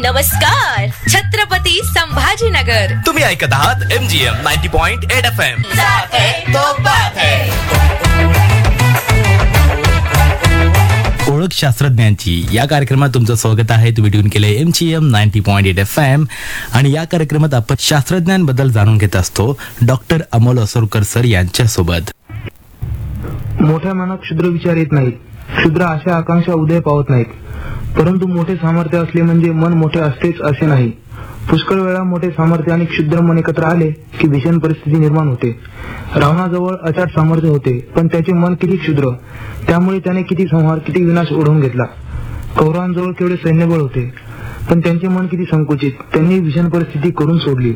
नमस्कार छत्रपती संभाजीनगर. तुम्ही ऐकत आहात MGM 90.8 FM. ओळख शास्त्रज्ञांची या कार्यक्रमात तुमचं स्वागत आहे. तुम्ही ट्यून केले MGM 90.8 FM आणि या कार्यक्रमात आपण शास्त्रज्ञांबद्दल जाणून घेत असतो डॉक्टर अमोल असोरकर सर यांच्या सोबत. मोठ्या मनात क्षुद्र विचार येत नाहीत, क्षुद्र आशा आकांक्षा उदय पावत नाहीत. परंतु मोठे सामर्थ्य असले म्हणजे मन मोठे असतेच असे नाही. पुष्कळ वेळा मोठे सामर्थ्य आणि क्षुद्र मन एकत्र आले की भीषण परिस्थिती निर्माण होते. रावणाजवळ अचाट सामर्थ्य होते, पण त्याचे मन किती क्षुद्र, त्यामुळे त्याने किती संहार, किती विनाश ओढवून घेतला. कौरवांजवळ केवढे सैन्यबळ होते, पण त्यांचे मन किती संकुचित, त्यांनी भीषण परिस्थिती करून सोडली.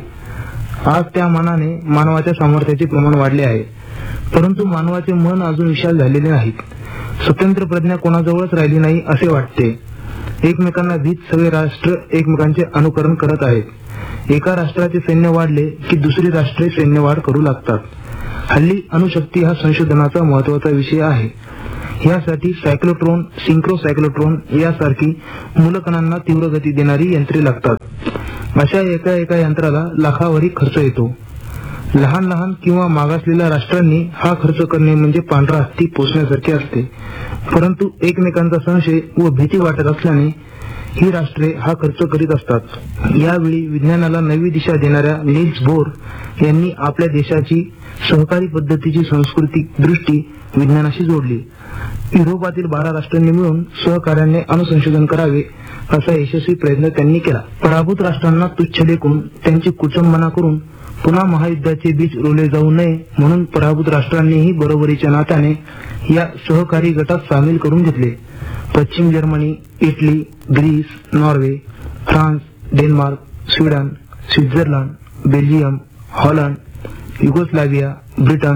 आज त्या मनाने मानवाच्या सामर्थ्याचे प्रमाण वाढले आहे, परंतु मानवाचे मन अजून विशाल झालेले नाहीत. स्वतंत्र प्रज्ञा कोणाजवळच राहिली नाही असे वाटते. एकमेकांना भीत सगळे राष्ट्र एकमेकांचे अनुकरण करत आहेत. एका राष्ट्राचे सैन्य वाढले की दुसरी राष्ट्रे सैन्यवाढ करू लागतात. हल्ली अणुशक्ती हा संशोधनाचा महत्वाचा विषय आहे. यासाठी सायक्लोट्रॉन, सिंक्रोसायक्लोट्रॉन यासारखी मूलकणांना तीव्र गती देणारी यंत्रे लागतात. अशा एका यंत्राला लाखावरी खर्च येतो. लहान लहान किंवा मागासलेल्या राष्ट्रांनी हा खर्च करणे म्हणजे पांढरा हत्ती पोसण्यासारखे असते. परंतु एकमेकांचा संशय व भीती वाटत असल्याने ही राष्ट्रे हा खर्च करीत असतात. यावेळी विज्ञानाला नवी दिशा देणाऱ्या नील्स बोर यांनी आपल्या देशाची सहकारी पद्धतीची सांस्कृतिक दृष्टी विज्ञानाशी जोडली. युरोपातील 12 राष्ट्रांनी मिळून सहकार्याने अणुसंशोधन करावे असा यशस्वी प्रयत्न त्यांनी केला. पराभूत राष्ट्रांना तुच्छ लेखून त्यांची कुचंबना करून पुन्हा महायुद्धाचे बीज रोवले जाऊ नये म्हणून पराभूत राष्ट्रांनीही बरोबरीच्या नात्याने या सहकारी गटात सामील करून घेतले. पश्चिम Germany, Italy, Greece, Norway, France, Denmark, Sweden, Switzerland, Belgium, Holland, Yugoslavia, Britain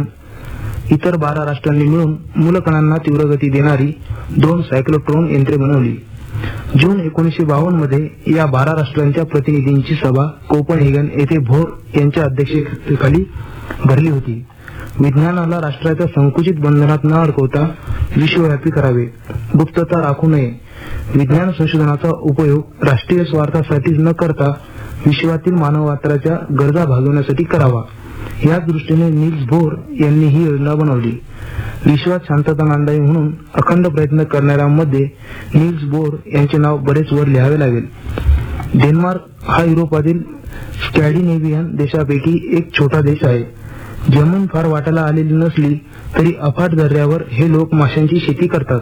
इतर 12 राष्ट्रांनी मिळून मूलकणांना तीव्र गती देणारी 2 सायक्लोट्रॉन यंत्रे बनवली. जून 1952 मध्ये या 12 राष्ट्रांच्या प्रतिनिधींची सभा कोपनहेगन येथे भोर यांच्या अध्यक्षतेखाली भरली होती. विज्ञानाला राष्ट्राच्या संकुचित बंधनात न अडकवता विश्वव्यापी करावे, गुप्तता राखू नये. विज्ञान संशोधनाचा उपयोग राष्ट्रीय स्वार्थासाठी न करता विश्वातील मानवमात्राच्या गरजा भागवण्यासाठी करावा. या दृष्टीने नील्स बोर यांनी ही योजना बनवली. विश्वात शांतता नांदावी म्हणून अखंड प्रयत्न करणाऱ्यांमध्ये नील्स बोर यांचे नाव बरेच वर लिहावे लागेल. डेन्मार्क हा युरोपातील स्कॅन्डिनेव्हियन देशापैकी एक छोटा देश आहे. जमीन फार वाटायला आलेली नसली तरी अफाट दर्यावर हे लोक माशांची शेती करतात.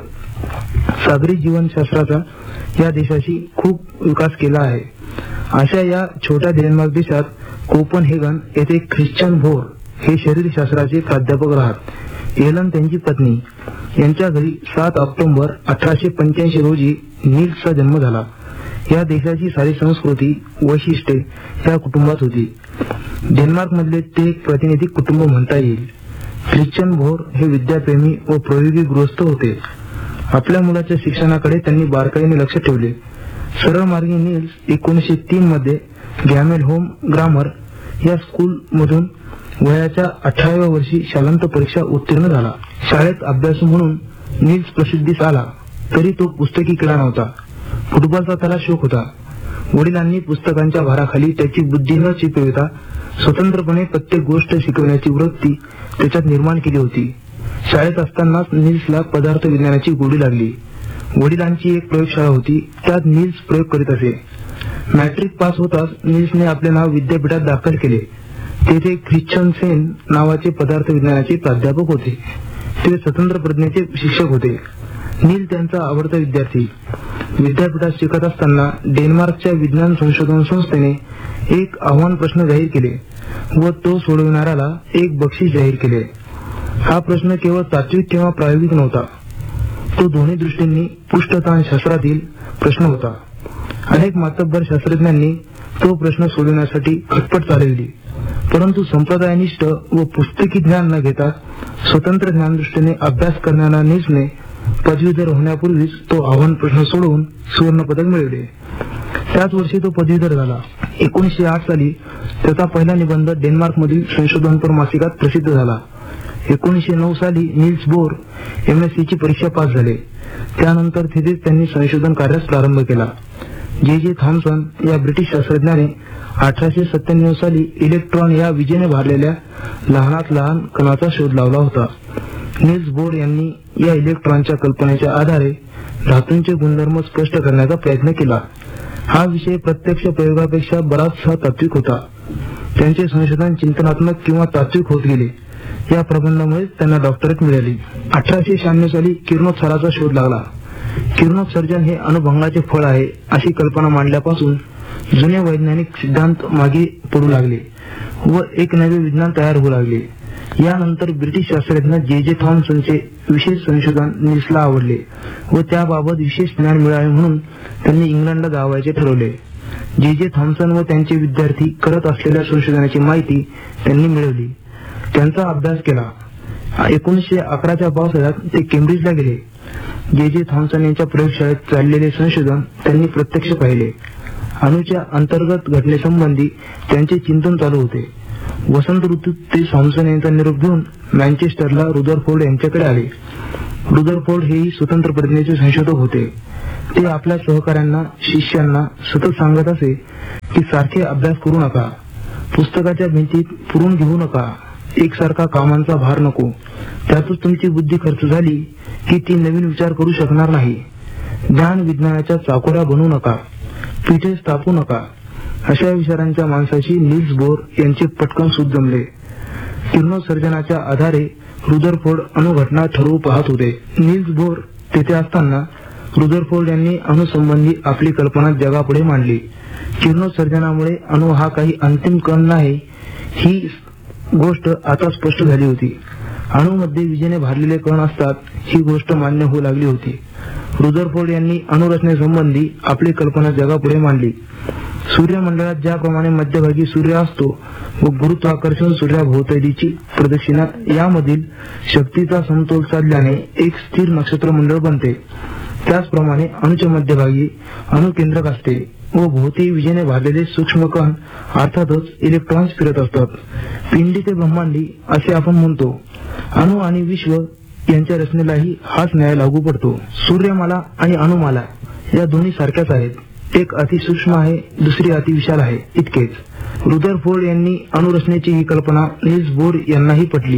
सागरी जीवनशास्त्राचा या देशाशी खूप विकास केला आहे. अशा या छोट्या डेन्मार्क देशात कोपनहेगन येथे ख्रिश्चन भोर हे शरीरशास्त्राचे प्राध्यापक राहत. एलन त्यांची पत्नी यांच्या घरी 7 ऑक्टोबर 1885 रोजी नील्सचा जन्म झाला. या देशाची सारी संस्कृती, वैशिष्ट्ये या कुटुंबात होती. डेन्मार्क मधले ते एक प्रातिनिधिक कुटुंब म्हणता येईल. ख्रिश्चन भोर हे विद्याप्रेमी व प्रयोगी गृहस्थ होते. आपल्या मुलाच्या शिक्षणाकडे त्यांनी बारकाईने लक्ष ठेवले. सरळ मार्गी नील्स 1903 मध्ये गॅमेल होम ग्रामर या स्कूल मधून वयाच्या 18व्या वर्षी शालांत परीक्षा उत्तीर्ण झाला. शाळेत अभ्यासू म्हणून नील्स प्रसिद्धीस आला, तरी तो पुस्तकी किडा नव्हता. फुटबॉलचा त्याला शौक होता. वडिलांनी पुस्तकांच्या भाराखाली त्याची बुद्धी न चिपविता स्वतंत्रपणे प्रत्येक गोष्ट शिकवण्याची वृत्ती त्याच्यात निर्माण केली होती. शाळेत असतानाच नील्सला पदार्थ विज्ञानाची गोडी लागली. वडिलांची एक प्रयोगशाळा होती, त्यात नील्स प्रयोग करीत असे. मॅट्रिक पास होताच नील्सने आपले नाव विद्यापीठात दाखल केले. तेथे ख्रिश्चन सेन नावाचे पदार्थ विज्ञानाचे प्राध्यापक होते. ते स्वतंत्र प्रज्ञेचे शिक्षक होते. नील त्यांचा आवडता विद्यार्थी. विद्यापीठात शिकत असताना डेन्मार्कच्या विज्ञान संशोधन संस्थेने एक आव्हान प्रश्न जाहीर केले व तो सोडविणाऱ्याला एक बक्षीस जाहीर केले. हा प्रश्न केवळ तात्विक किंवा प्रायोगिक नव्हता, तो दोन्ही दृष्टींनी पृष्ठताण शास्त्रातील प्रश्न होता. अनेक मातब्बर शास्त्रज्ञांनी तो प्रश्न सोडविण्यासाठी खटपट चालविली, परंतु संप्रदायनिष्ठ व पुस्तकी ज्ञान न घेता स्वतंत्र ज्ञानदृष्टीने अभ्यास करणाऱ्या नील्सने पदवीधर होण्यापूर्वीच तो आव्हान प्रश्न सोडवून सुवर्ण पदक मिळवले. त्याच वर्षी तो पदवीधर झाला. 1908 साली त्याचा पहिला निबंध डेन्मार्क मधील संशोधनपर मासिकात प्रसिद्ध झाला. 1909 साली नील्स बोर MSc ची परीक्षा पास झाले. त्यानंतर तिथेच त्यांनी संशोधन कार्यास प्रारंभ केला. जे थॉम्सन या ब्रिटिश शास्त्रज्ञाने 1897 साली इलेक्ट्रॉन या विजेने भरलेल्या लहानात लहान कणाचा शोध लावला होता. नील्स बोर यांनी या इलेक्ट्रॉनच्या कल्पनेच्या आधारे धातूंचे गुणधर्म स्पष्ट करण्याचा प्रयत्न केला. हा विषय प्रत्यक्ष प्रयोगापेक्षा बराचसा तात्विक होता. त्यांचे संशोधन चिंतनात्मक किंवा तात्विक होत गेले. या प्रबंधामुळे त्यांना डॉक्टरेट मिळाली. 1896 साली किरणोत्सर्गाचा शोध लागला. किरणोत्सर्जन हे अणुभंगाचे फळ आहे अशी कल्पना मांडल्यापासून जुने वैज्ञानिक सिद्धांत मागे पडू लागले व एक नवे विज्ञान तयार होऊ लागले. यानंतर ब्रिटिश शास्त्रज्ञ जे थॉम्सनचे विशेष संशोधन नील्सला आवडले व त्याबाबत विशेष ज्ञान मिळावे म्हणून त्यांनी इंग्लंडला जावायचे ठरवले. जे थॉम्सन व त्यांचे विद्यार्थी करत असलेल्या संशोधनाची माहिती त्यांनी मिळवली. त्यांचा अभ्यास केला. 1911च्या पावसाळ्यात ते केम्ब्रिजला गेले. जे थॉम्सन यांच्या प्रयोगशाळेत चाललेले संशोधन त्यांनी प्रत्यक्ष पाहिले. अणूच्या अंतर्गत घटनेसंबंधी त्यांचे चिंतन चालू होते. वसंत ऋतूत ते थॉम्सन यांचा निरोप घेऊन मँचेस्टरला रुदरफोर्ड यांच्याकडे आले. रुदरफोर्ड हेही स्वतंत्र प्रज्ञेचे संशोधक होते. ते आपल्या सहकाऱ्यांना शिष्यांना सतत सांगत असे की सारखे अभ्यास करू नका, पुस्तकाच्या भिंतीत पुरून घेऊ नका, एकसारखा कामांचा भार नको. त्यातच तुमची बुद्धी खर्च झाली की ती नवीन विचार करू शकणार नाही. ज्ञान विज्ञानाच्या चाकोऱ्या बनवू नका, पीठे स्थापू नका. अशा विचारांच्या माणसाशी नील्स बोर यांचे पटकन सूत जमले. किरणोत्सर्जनाच्या आधारे रुदरफोर्ड अणुघटना ठरवू पाहत होते. नील्स बोर तेथे असताना रुदरफोर्ड यांनी अणुसंबंधी आपली कल्पना जगापुढे मांडली. किरणोत्सर्जनामुळे अणु हा काही अंतिम कण नाही ही गोष्ट आता स्पष्ट झाली होती. अणुमध्ये विजेने भरलेले कण असतात ही गोष्ट मान्य होऊ लागली होती. रुदरफोर्ड यांनी अणुरचनेसंबंधी आपली कल्पना जगापुढे मांडली. सूर्यमंडळात ज्याप्रमाणे मध्यभागी सूर्य असतो व गुरुत्वाकर्षण सूर्याभोवतालीची प्रदक्षिणा यामधील शक्तीचा समतोल साधल्याने एक स्थिर नक्षत्र मंडळ बनते, त्याचप्रमाणे अणूच्या मध्यभागी अणुकेंद्रक असते व भोवती विजेने भरलेले सूक्ष्म कण अर्थातच इलेक्ट्रॉन्स फिरत असतात. पिंडी ते ब्रह्मांडी असे आपण म्हणतो. अणु आणि विश्व यांच्या रचनेलाही हाच न्याय लागू पडतो. सूर्यमाला आणि अणुमाला या दोन्ही सारख्याच आहेत. एक अतिसूक्ष्म आहे, दुसरी अतिविशाल आहे, इतकेच. रुदरफोर्ड यांनी अणुरचनेची ही कल्पना नील्स बोर यांनाही पटली.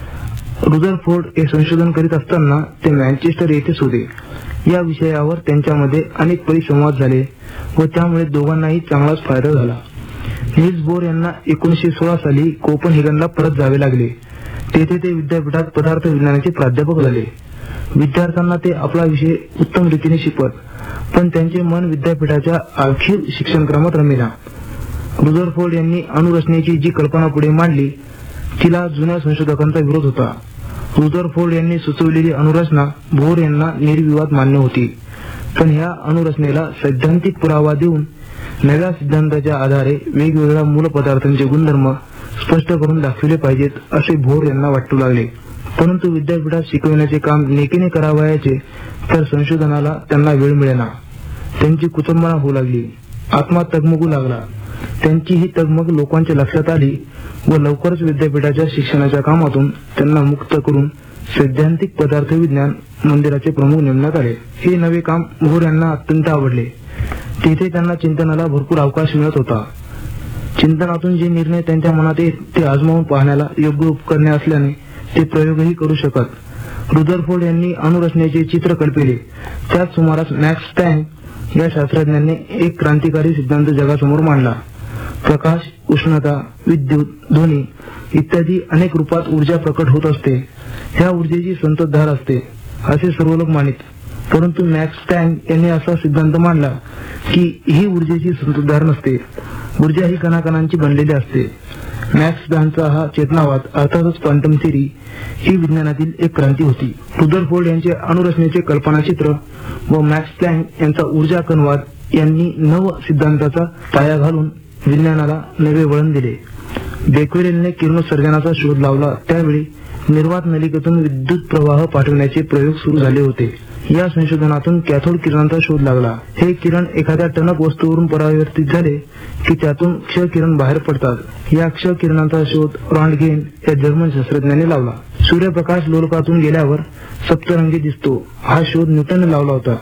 रुदरफोर्ड हे संशोधन करीत असताना ते मँचेस्टर येथेच होते. या विषयावर त्यांच्यामध्ये अनेक परिसंवाद झाले व त्यामुळे दोघांनाही चांगलाच फायदा झाला. नील्स बोर यांना 1916 साली कोपनहेगनला परत जावे लागले. तेथे ते विद्यापीठात पदार्थ विज्ञानाचे प्राध्यापक झाले. विद्यार्थ्यांना ते आपला विषय उत्तम रीतीने शिकवत, पण त्यांचे मन विद्यापीठाच्या आखीव शिक्षणक्रमात रमेना. रुदरफोर्ड यांनी अणुरचनेची जी कल्पना पुढे मांडली तिला जुन्या संशोधकांचा विरोध होता. रुदरफोर्ड यांनी सुचवलेली अणुरचना बोर यांना निर्विवाद मान्य होती, पण ह्या अणुरचनेला सैद्धांतिक पुरावा देऊन नव्या सिद्धांताच्या आधारे वेगवेगळ्या मूलपदार्थांचे गुणधर्म स्पष्ट करून दाखविले पाहिजेत असे बोर यांना वाटू लागले. परंतु विद्यापीठात शिकविण्याचे काम नेकीने करावयाचे तर संशोधनाला त्यांना वेळ मिळेना. त्यांची कुचंबना होऊ लागली. आत्मा तगमगू लागला. त्यांची ही तगमग लोकांच्या लक्षात आली व लवकरच विद्यापीठाच्या शिक्षणाच्या कामातून त्यांना मुक्त करून सैद्धांतिक पदार्थ विज्ञान मंदिराचे प्रमुख नेमण्यात आले. हे नवे काम बोर यांना अत्यंत आवडले. तेथे त्यांना चिंतनाला भरपूर अवकाश मिळत होता. चिंतनातून जे निर्णय त्यांच्या मनात येत ते आजमावून पाहण्याला योग्य उपकरणे असल्याने ते प्रयोगही करू शकत. रुदरफोर्ड यांनी अणुरचनेचे चित्र कल्पिले. त्याच सुमारास मॅक्स प्लँक या शास्त्रज्ञांनी एक क्रांतिकारी सिद्धांत जगासमोर मांडला. प्रकाश, उष्णता, विद्युत, ध्वनी इत्यादी अनेक रूपात ऊर्जा प्रकट होत असते. ह्या ऊर्जेची संततधार असते असे सर्व लोक मानित. परंतु मॅक्स प्लँक यांनी असा सिद्धांत मांडला की ही ऊर्जेची संततधार नसते. ऊर्जा ही कणाकणांची बनलेली असते. मॅक्स प्लँकचा हा चेतनावाद अर्थातच क्वांटम थिअरी ही विज्ञानातील एक क्रांती होती. रुदरफोर्ड यांचे अणुरचनेचे कल्पनाचित्र व मॅक्स प्लँक यांचा ऊर्जा कणवाद यांनी नव सिद्धांताचा पाया घालून विज्ञानाला नवे वळण दिले. बेक्वेरेलने किरणोत्सर्जनाचा शोध लावला त्यावेळी निर्वात नलिकेतून विद्युत प्रवाह पाठवण्याचे प्रयोग सुरू झाले होते. या संशोधनातून कॅथोड किरणांचा शोध लागला. हे किरण एखाद्या टणक वस्तूवरून परावर्तित झाले की त्यातून क्ष किरण बाहेर पडतात. या क्ष किरणांचा शोध रॉन्टगेन या जर्मन शास्त्रज्ञाने लावला. सूर्यप्रकाश लोलकातून गेल्यावर सप्तरंगी दिसतो हा शोध न्यूटनने लावला होता.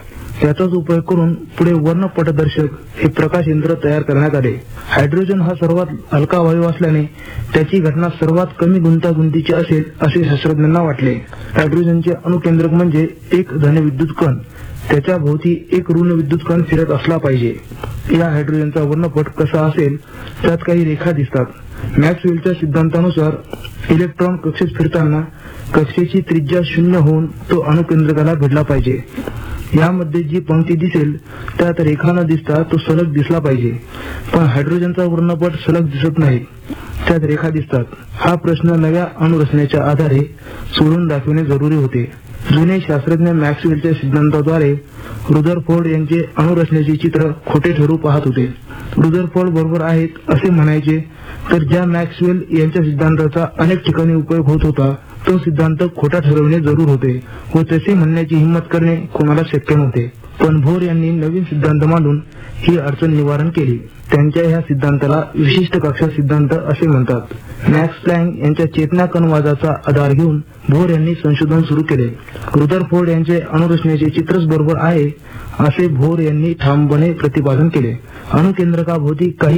याचाच उपयोग करून पुढे वर्णपटदर्शक हे प्रकाश यंत्र तयार करण्यात आले. हायड्रोजन हा सर्वात हलका वायू असल्याने त्याची घटना सर्वात कमी गुंतागुंतीची असेल असे शास्त्रज्ञांना वाटले. हायड्रोजनचे अणुकेंद्रक म्हणजे एक धनविद्युत कण, त्याच्या भोवती एक ऋण विद्युत कण फिरत असला पाहिजे. या हायड्रोजनचा वर्णपट कसा असेल त्यात काही रेखा दिसतात. मॅक्सवेलच्या सिद्धांतानुसार इलेक्ट्रॉन कक्षेत फिरताना कक्षेची त्रिज्या 0 होऊन तो अणुकेंद्रकाला भिडला पाहिजे. यामध्ये जी पंक्ती दिसेल त्यात रेखा न दिसता तो सलग दिसला पाहिजे. पण हायड्रोजनचा वर्णपट सलग दिसत नाही, त्यात रेखा दिसतात. हा प्रश्न नव्या अणुरचनेच्या आधारे सोडून दाखविणे जरुरी होते. जुने शास्त्रज्ञ मॅक्सवेलच्या सिद्धांताद्वारे रुदरफोर्ड यांचे अणुरचनेचे चित्र खोटे ठरू पाहत होते. रुदरफोर्ड बरोबर आहेत असे म्हणायचे तर ज्या मॅक्सवेल यांच्या सिद्धांताचा अनेक ठिकाणी उपयोग होत होता तो सिद्धांत खोटा ठरवणे जरूर होते व तसे म्हणण्याची हिंमत करणे कोणाला शक्य नव्हते. पण बोर यांनी नवीन सिद्धांत मांडून ही अडचण निवारण केली. त्यांच्या ह्या सिद्धांताला विशिष्ट कक्षा सिद्धांत असे म्हणतात. मॅक्स प्लँक यांच्या चेतना कणवादाचा आधार घेऊन बोर यांनी संशोधन सुरू केले. रुदरफोर्ड यांचे अणुरचनेचे चित्रच बरोबर आहे असे बोर यांनी ठामपणे प्रतिपादन केले. अणुकेंद्रकाभोवती काही